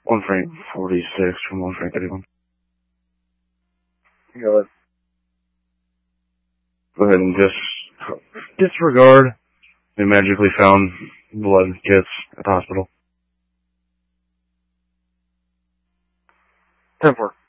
1 Frank 46 from 1 Frank 31. Go ahead and disregard the magically found blood kits at the hospital. 10-4.